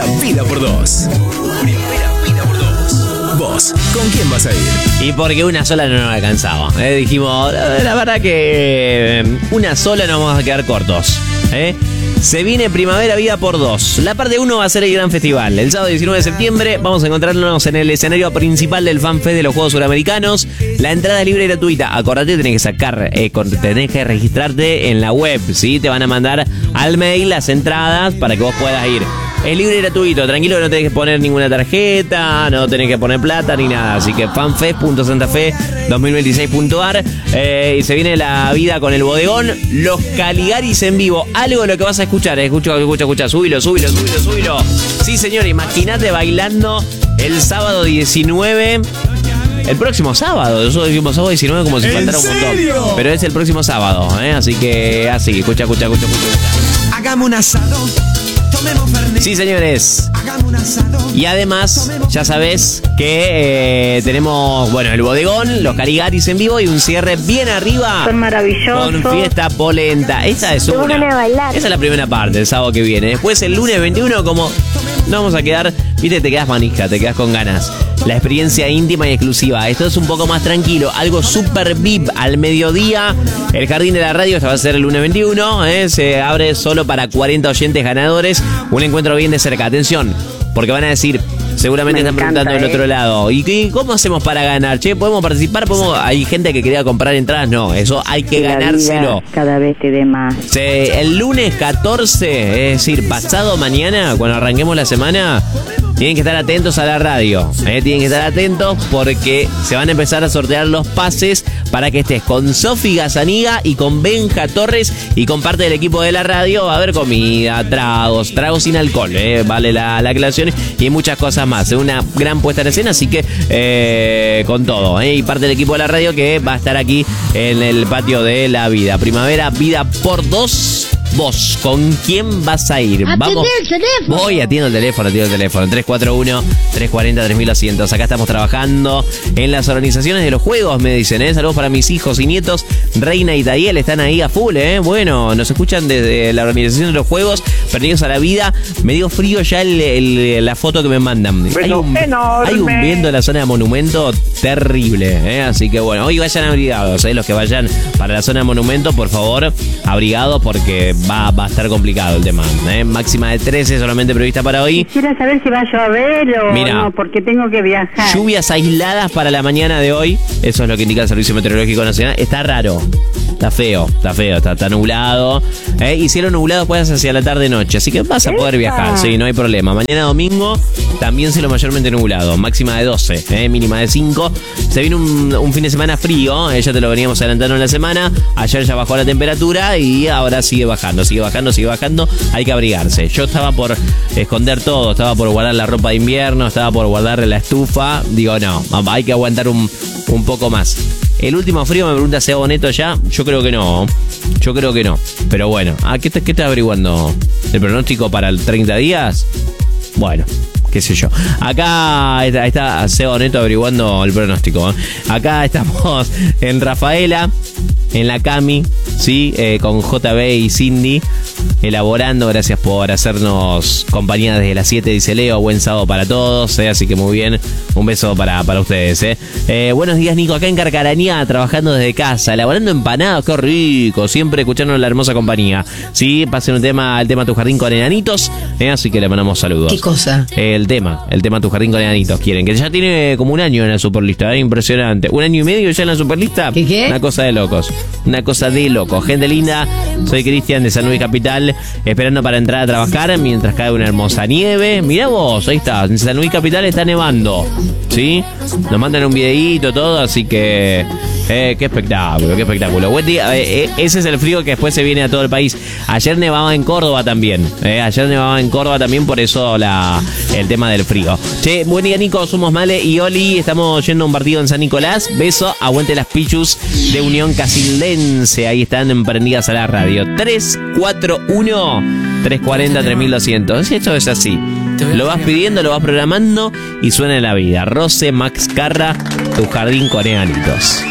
Primavera vida por dos. Primavera vida por dos. Vos, ¿con quién vas a ir? Y porque una sola no nos alcanzaba. Dijimos, la verdad que una sola nos vamos a quedar cortos. Se viene Primavera Vida por dos. La parte 1 va a ser el gran festival. El sábado 19 de septiembre vamos a encontrarnos en el escenario principal del FanFest de los Juegos Suramericanos. La entrada es libre y gratuita. Acordate, tenés que registrarte en la web, ¿sí? Te van a mandar al mail las entradas para que vos puedas ir. Es libre y gratuito, tranquilo que no tenés que poner ninguna tarjeta, no tenés que poner plata ni nada. Así que fanfest.santafe2026.ar y se viene la vida con el bodegón, los Caligaris en vivo. Algo de lo que vas a escuchar, escucha, súbilo. Sí, señor, imagínate bailando el sábado 19. El próximo sábado, nosotros dijimos sábado 19 como si faltara un montón. Pero es el próximo sábado, así que así, escucha. Hagamos un asado. Sí, señores. Y además, ya sabés que tenemos, el bodegón, los Caligaris en vivo y un cierre bien arriba. Son maravillosos. Con fiesta polenta. Esa es una. Esa es la primera parte, el sábado que viene. Después, el lunes 21, como nos vamos a quedar, viste, te quedas manija, te quedas con ganas. La experiencia íntima y exclusiva. Esto es un poco más tranquilo, algo super VIP al mediodía. El Jardín de la Radio, esta va a ser el lunes 21, se abre solo para 40 oyentes ganadores. Un encuentro bien de cerca. Atención, porque van a decir, seguramente están preguntando del otro lado, ¿y cómo hacemos para ganar? Che, ¿podemos participar? Hay gente que quería comprar entradas. No, eso hay que ganárselo. Cada vez te dé más. El lunes 14, es decir, pasado mañana, cuando arranquemos la semana, tienen que estar atentos a la radio. Tienen que estar atentos porque se van a empezar a sortear los pases para que estés con Sofi Gazaniga y con Benja Torres y con parte del equipo de la radio. Va a haber comida, tragos sin alcohol, vale la aclaración, y muchas cosas más. Es una gran puesta en escena, así que con todo. Y parte del equipo de la radio que va a estar aquí en el patio de la vida. Primavera Vida por dos. Vos, ¿con quién vas a ir? Vamos. El teléfono. Voy, atiendo el teléfono. 341-340-3200. Acá estamos trabajando en las organizaciones de los juegos, me dicen, Saludos para mis hijos y nietos. Reina y Tayel están ahí a full, Bueno, nos escuchan desde la organización de los juegos, Perdidos a la Vida. Me dio frío ya la foto que me mandan. Hay un viento en la zona de Monumento terrible, Así que bueno, hoy vayan abrigados, los que vayan para la zona de Monumento, por favor, abrigados porque va a estar complicado el tema, Máxima de 13 solamente prevista para hoy. Quisiera saber si va a llover o no, porque tengo que viajar. Lluvias aisladas para la mañana de hoy. Eso es lo que indica el Servicio Meteorológico Nacional. Está raro. Está feo, está nublado. Y cielo nublado después hacia la tarde-noche. Así que vas a poder viajar, sí, no hay problema. Mañana domingo, también cielo mayormente nublado. Máxima de 12, mínima de 5. Se viene un fin de semana frío. Ya te lo veníamos adelantando en la semana. Ayer ya bajó la temperatura y ahora sigue bajando. Hay que abrigarse. Yo estaba por esconder todo. Estaba por guardar la ropa de invierno. Estaba por guardar la estufa. Digo, no, hay que aguantar un poco más. El último frío, me pregunta Seba Boneto ya. Yo creo que no. Pero bueno, ¿qué estás averiguando? ¿El pronóstico para el 30 días? Bueno, qué sé yo. Acá está Seba Boneto averiguando el pronóstico. Acá estamos en Rafaela, en la Cami, ¿sí? Con JB y Cindy elaborando. Gracias por hacernos compañía desde las 7, dice Leo. Buen sábado para todos, así que muy bien. Un beso para ustedes, buenos días, Nico. Acá en Carcarañá, trabajando desde casa, elaborando empanadas. Qué rico. Siempre escuchando la hermosa compañía. Sí, pasen el tema Tu Jardín con Enanitos, así que le mandamos saludos. ¿Qué cosa? El tema Tu Jardín con Enanitos. Quieren, que ya tiene como un año en la Superlista, impresionante. 1 año y medio ya en la Superlista. ¿Qué? Una cosa de locos. Gente linda, soy Cristian de San Luis Capital, esperando para entrar a trabajar mientras cae una hermosa nieve. Mirá vos, ahí está, en San Luis Capital está nevando, ¿sí? Nos mandan un videíto, todo, así que qué espectáculo. Buen día. Ese es el frío que después se viene a todo el país. Ayer nevaba en Córdoba también, por eso el tema del frío. Che, buen día, Nico, somos Male y Oli, estamos yendo a un partido en San Nicolás. Beso, aguante las Pichus de Unión Casildense. Ahí están prendidas a la radio. 341-340-3200. Esto es así. Lo vas pidiendo, lo vas programando y suena en la vida. Rose Max Carra, Tu Jardín con Enanitos.